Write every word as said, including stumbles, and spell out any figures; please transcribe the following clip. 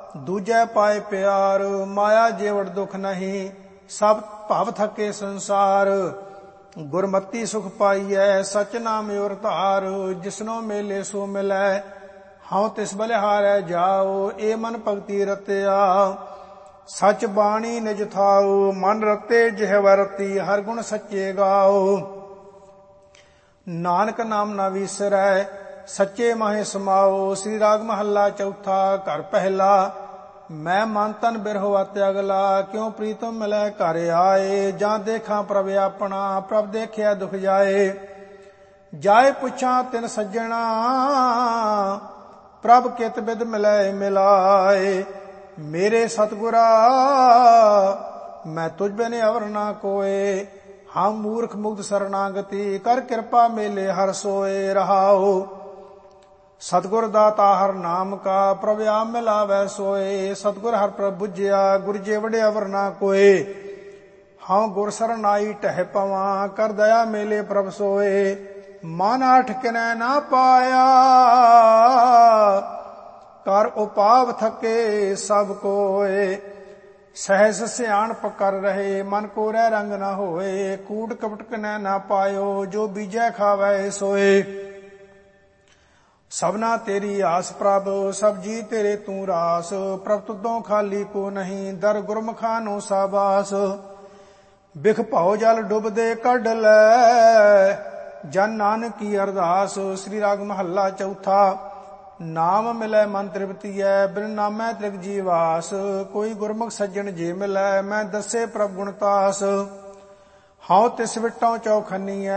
ਦੂਜੈ ਪਾਏ ਪਿਆਰ, ਮਾਇਆ ਜੀਵੜ ਦੁਖ ਨਹੀਂ, ਸਭ ਭਵ ਥਕੇ ਸੰਸਾਰ। ਗੁਰਮਤੀ ਸੁਖ ਪਾਈਐ, ਸਚ ਨਾਮ ਔਰ ਧਾਰ, ਜਿਸਨੋ ਮੇਲੇ ਸੋ ਮਿਲੈ, ਹਉ ਤਿਸ ਬਲਿਹਾਰੈ ਜਾਓ। ਏ ਮਨ ਭਗਤੀ ਰਤਿਆ, ਸਚ ਬਾਣੀ ਨਿਜ ਥਾਉ, ਮਨ ਰਤੇ ਜਿਹਵ ਰਤੀ, ਹਰ ਗੁਣ ਸੱਚੇ ਗਾਓ। ਨਾਨਕ ਨਾਮ ਨਾ ਵੀਸਰੈ, ਸੱਚੇ ਮਾਹੇ ਸਮਾਓ। ਸ੍ਰੀ ਰਾਗ ਮਹੱਲਾ ਚੌਥਾ। ਘਰ ਪਹਿਲਾ। ਮੈਂ ਮਨ ਤਨ ਬਿਰਹੋ ਅਤਿ ਅਗਲਾ, ਕਿਉ ਪ੍ਰੀਤਮ ਮਿਲੈ ਘਰ ਆਏ। ਜਾਂ ਦੇਖਾਂ ਪ੍ਰਭ ਆਪਣਾ, ਪ੍ਰਭ ਦੇਖਿਆ ਦੁਖ ਜਾਏ। ਜਾਏ ਪੁੱਛਾਂ ਤਿਨ ਸੱਜਣਾ, ਪ੍ਰਭ ਕਿਤ ਬਿਦ ਮਿਲੈ ਮਿਲਾਏ। ਮੇਰੇ ਸਤਿਗੁਰਾ ਮੈਂ ਤੁਝ ਬਿਨ ਅਵਰ ਨਾ ਕੋਏ, ਹਮ ਮੂਰਖ ਮੁਗਧ ਸਰਨਾਗਤੀ, ਕਰ ਕਿਰਪਾ ਮੇਲੇ ਹਰ ਸੋਏ। ਰਹਾਉ ਸਤਿਗੁਰ ਦਾਤਾ ਹਰ ਨਾਮ ਕਾ, ਪ੍ਰਭ ਆਪ ਮਿਲਾਵੈ ਸੋਏ। ਸਤਿਗੁਰ ਹਰ ਪ੍ਰਭ ਬੁਝਿਆ, ਗੁਰ ਜੇ ਵਡਿ ਅਵਰ ਨਾ ਕੋਏ। ਹਉ ਗੁਰ ਸਰਣ ਆਈ ਟਹਿ ਪਵਾਂ, ਕਰ ਦਇਆ ਮੇਲੇ ਪ੍ਰਭ ਸੋਏ। ਮਨ ਆਠ ਕਿਨੈ ਨਾ ਪਾਇਆ, ਕਰ ਉਪਾਵ ਥਕੇ ਸਭ ਕੋਏ। ਸਹਿਸ ਸਿਆਣਪ ਕਰ ਰਹੇ, ਮਨ ਕੋ ਰਹਿ ਰੰਗ ਨਾ ਹੋਏ। ਕੂਟ ਕਪਟ ਕਨੈ ਨਾ ਪਾਇਓ, ਜੋ ਬੀਜੈ ਖਾਵੈ ਸੋਏ। ਸਭਨਾ ਤੇਰੀ ਆਸ ਪ੍ਰਭ, ਸਭ ਜੀ ਤੇਰੇ ਤੂੰ ਰਾਸ। ਪ੍ਰਭ ਤੁਦੋਂ ਖਾਲੀ ਕੋ ਨਹੀਂ, ਦਰ ਗੁਰਮੁਖਾਂ ਨੂੰ ਸਾਬਾਸ। ਬਿਖ ਭਾਉ ਜਲ ਡੁੱਬਦੇ ਕੱਢ ਲੈ, ਜਨ ਨਾਨਕ ਕੀ ਅਰਦਾਸ। ਸ੍ਰੀ ਰਾਗ ਮਹੱਲਾ ਚੌਥਾ। ਨਾਮ ਮਿਲੈ ਮਨ ਤ੍ਰਿਪਤੀਐ, ਬਿਨ ਨਾਮੈ ਤ੍ਰਿਗ ਜੀਵਾਸ। ਕੋਈ ਗੁਰਮੁਖ ਸੱਜਣ ਜੇ ਮਿਲੈ, ਮੈਂ ਦੱਸੇ ਪ੍ਰਭ ਗੁਣਤਾਸ। ਹਉ ਤਿਸ ਵਿਟੋਂ ਚੌਖਨੀਐ,